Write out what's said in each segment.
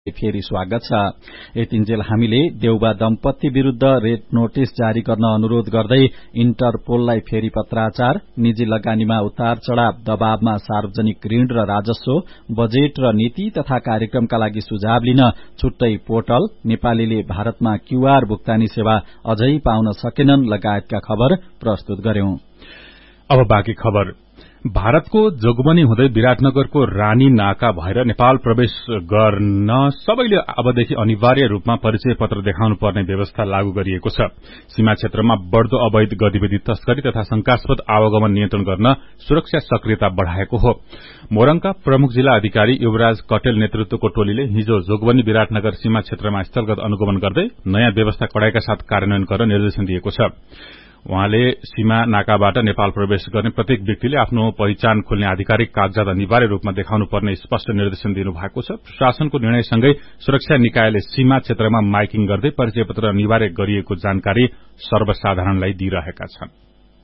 फेरि स्वागत छ। यतिन्जेल हामीले देउबा दम्पति विरूद्ध रेड नोटिस जारी गर्न अनुरोध गर्दै इन्टरपोललाई फेरि पत्राचार, निजी लगानीमा उतार चढ़ाव, दबावमा सार्वजनिक ऋण र राजस्व, बजेट र नीति तथा कार्यक्रमका लागि सुझाव लिन छुट्टै पोर्टल, नेपालीले भारतमा क्यूआर भुक्तानी सेवा अझै पाउन सकेनन् लगायतका खबर प्रस्तुत गर्यौं। अब बाँकी खबर। भारतको जोगबनी हुँदै विराटनगरको रानी नाका भएर नेपाल प्रवेश गर्न सबैले अबदेखि अनिवार्य रूपमा परिचय पत्र देखाउनु पर्ने व्यवस्था लागू गरिएको छ। सीमा क्षेत्रमा बढ़दो अवैध गतिविधि, तस्करी तथा शंकास्पद आवागमन नियन्त्रण गर्न सुरक्षा सक्रियता बढ़ाएको हो। मोरङका प्रमुख जिल्ला अधिकारी युवराज कटेल नेतृत्वको टोलीले हिजो जोगबनी विराटनगर सीमा क्षेत्रमा स्थलगत अनुगमन गर्दै नयाँ व्यवस्था कडाइका साथ कार्यान्वयन गर्न निर्देशन दिएको छ। उहाँले सीमा नाकाबाट नेपाल प्रवेश गर्ने प्रत्येक व्यक्तिले आफ्नो पहिचान खोल्ने आधिकारिक कागजात अनिवार्य रूपमा देखाउनु पर्ने स्पष्ट निर्देशन दिनुभएको छ। प्रशासनको निर्णयसँगै सुरक्षा निकायले सीमा क्षेत्रमा माइकिङ गर्दै परिचय पत्र अनिवार्य गरिएको जानकारी सर्वसाधारणलाई दिइरहेका छन्।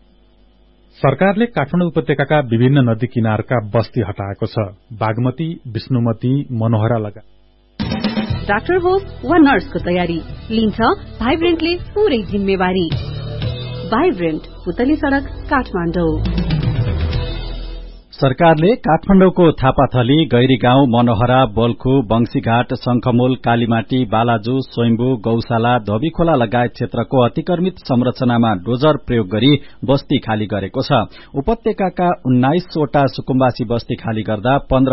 सरकारले काठमाडौँ उपत्यकाका विभिन्न नदी किनारका बस्ती हटाएको छ। बागमती, विष्णुमती, मनोहरा लगायत डाक्टर होस् वा नर्सको तयारी लिन्छ भाइब्रेन्टले पूरै जिम्मेवारी। भाइब्रेन्ट, पुतली सड़क, काठमाडौँ। सरकारले काठमाडौँको थापाथली, गैरीगाउँ, मनोहरा, बल्खु, बंशीघाट, शंखमूल, कालीमाटी, बालाजु, स्वयम्भू, गौशाला, धोबीखोला लगायत क्षेत्रको अतिक्रमित संरचनामा डोजर प्रयोग गरी बस्ती खाली गरेको छ। उपत्यकाका 19 वटा सुकुम्बासी बस्ती खाली गर्दा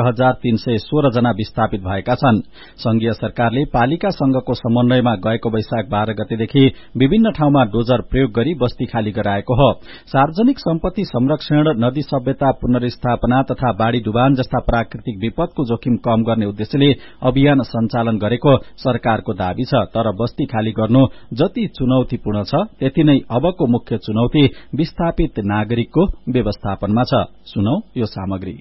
15,316 जना विस्थापित भएका छन्। संघीय सरकारले पालिका संघको समन्वयमा गएको वैशाख 12 गतेदेखि विभिन्न ठाउँमा डोजर प्रयोग गरी बस्ती खाली गराएको हो। सार्वजनिक सम्पत्ति संरक्षण, नदी सभ्यता पुनर्स्थापना तथा बाढ़ी डुबान जस्ता प्राकृतिक विपदको जोखिम कम गर्ने उद्देश्यले अभियान सञ्चालन गरेको सरकारको दावी छ। तर बस्ती खाली गर्नु जति चुनौतीपूर्ण छ, त्यति नै अबको मुख्य चुनौती विस्थापित नागरिकको व्यवस्थापनमा छ। सुनौ यो सामग्री।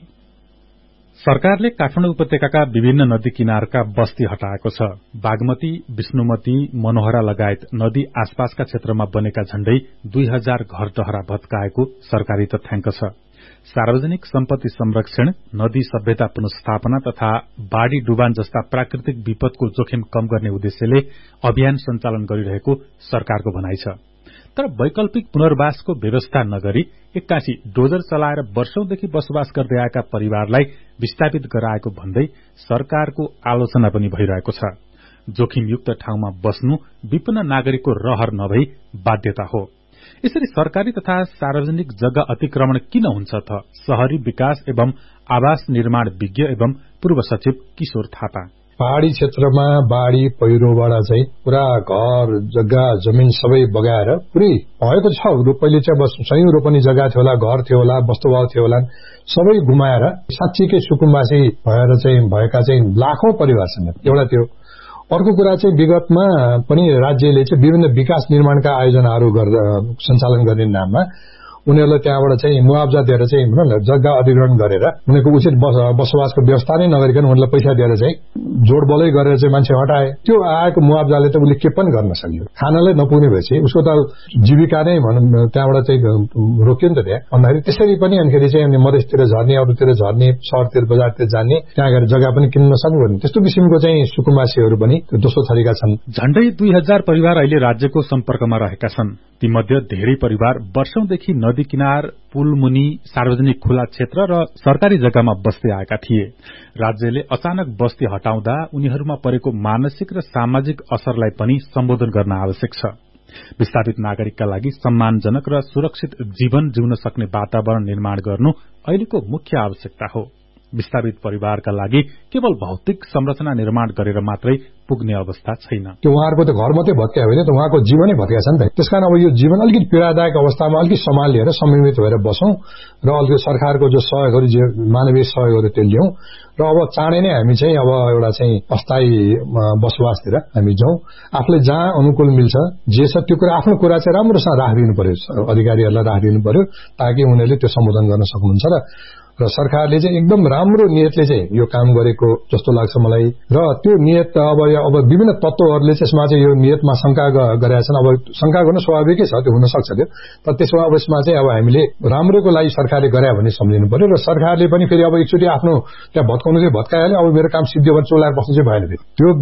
सरकारले काठमाडौँ उपत्यकाका विभिन्न नदी किनारका बस्ती हटाएको छ। बागमती, विष्णुमती, मनोहरा लगायत नदी आसपासका क्षेत्रमा बनेका झण्डै 2000 घर डहरा भत्काएको सरकारी तथ्याङ्क छ। सार्वजनिक सम्पत्ति संरक्षण, नदी सभ्यता पुनर्स्थापना तथा बाढ़ी डुबान जस्ता प्राकृतिक विपदको जोखिम कम गर्ने उद्देश्यले अभियान सञ्चालन गरिरहेको सरकारको भनाइ छ। तर वैकल्पिक पुनर्वासको व्यवस्था नगरी एक्कासी डोजर चलाएर वर्षौंदेखि बसोबास गर्दै आएका परिवारलाई विस्थापित गराएको भन्दै सरकारको आलोचना पनि भइरहेको छ। जोखिमयुक्त ठाउँमा बस्नु विपन्न नागरिकको रहर नभई बाध्यता हो। यसरी सरकारी तथा सार्वजनिक जग्गा अतिक्रमण किन हुन्छ त? शहरी विकास एवं आवास निर्माण विज्ञ एवं पूर्व सचिव किशोर थापा। पहाड़ी क्षेत्रमा बाढ़ी पहिरोबाट चाहिँ पुरा घर जग्गा जमिन सबै बगाएर पुरै भएको छ। पहिले चाहिँ सयौं रोपनी जग्गा थियो होला, घर थियो होला, वस्तुभाव थियो होला, सबै गुमाएर साँच्चीकै सुकुम्बासी भएर चाहिँ भएका चाहिँ लाखौं परिवार छन्। एउटा त्यो। अर्को कुरा चाहिँ विगतमा पनि राज्यले चाहिँ विभिन्न विकास निर्माणका आयोजनाहरू सञ्चालन गर्ने नाममा उनीहरूलाई त्यहाँबाट चाहिँ मुआवजा दिएर चाहिँ जग्गा अधिग्रहण गरेर उनीहरूको उचित बसोबासको व्यवस्था नै नगरिकन उनीहरूलाई पैसा दिएर चाहिँ जोडबलै गरेर चाहिँ मान्छे हटाए। त्यो आएको मुआवजाले त उसले के पनि गर्न सक्यो? खानालाई नपुग्ने भएपछि उसको त जीविका नै भनौँ त्यहाँबाट चाहिँ रोक्यो नि त त्यहाँ। भन्दाखेरि त्यसरी पनि अनिखेरि चाहिँ मधेसतिर झर्ने, अरूतिर झर्ने, शहरतिर बजारतिर जाने, त्यहाँ गएर जग्गा पनि किन्न सक्नु। त्यस्तो किसिमको चाहिँ सुकुम्बासीहरू पनि दोस्रो थरीका छन्। झण्डै 2000 परिवार अहिले राज्यको सम्पर्कमा रहेका छन्। तीमध्ये धेरै परिवार वर्षौंदेखि नदी किनार, पुल मुनि, सार्वजनिक खुला क्षेत्र र सरकारी जग्गामा बस्दै आएका थिए। राज्यले अचानक बस्ती हटाउँदा उनीहरूमा परेको मानसिक र सामाजिक असरलाई पनि सम्बोधन गर्न आवश्यक छ। विस्थापित नागरिकका लागि सम्मानजनक र सुरक्षित जीवन जिउन सक्ने वातावरण निर्माण गर्नु अहिलेको मुख्य आवश्यकता हो। विस्थापित परिवारका लागि केवल भौतिक संरचना निर्माण गरेर मात्रै पुग्ने अवस्था छैन। त्यो उहाँहरूको त घर मात्रै भत्कायो भने त उहाँको जीवनै भत्काएको छ नि त। त्यसकारण अब यो जीवन अलिकति पीड़ादायक अवस्थामा अलिकति सम्हालेर संयमित भएर बसौं र अलिकति सरकारको जो सहयोगहरू, जो मानवीय सहयोगहरू त्यो ल्याउँ र अब चाँडै नै हामी चाहिँ अब एउटा चाहिँ अस्थायी बसोबासतिर हामी जाउँ। आफूले जहाँ अनुकूल मिल्छ जे छ त्यो कुरा, आफ्नो कुरा चाहिँ राम्रोसँग राखिदिनु पर्यो, अधिकारीहरूलाई राखिदिनु पर्यो ताकि उनीहरूले त्यो सम्बोधन गर्न सक्नुहुन्छ। र र सरकारले चाहिँ एकदम राम्रो नियतले चाहिँ यो काम गरेको जस्तो लाग्छ मलाई र त्यो नियत अब विभिन्न तत्त्वहरूले त्यसमा चाहिँ यो नियतमा शंका गरेका छन् अब शंका गर्न स्वाभाविकै छ त्यो हुन सक्छ त्यो तर त्यसमा अब यसमा चाहिँ अब हामीले राम्रोको लागि सरकारले गरे भन्ने सम्झिनु पर्यो र सरकारले पनि फेरि अब एकचोटी आफ्नो त्यहाँ भत्काउनु चाहिँ भत्काइहाल्यो अब मेरो काम सिद्धियो भने चोलाएर बस्नु चाहिँ भएन त्यो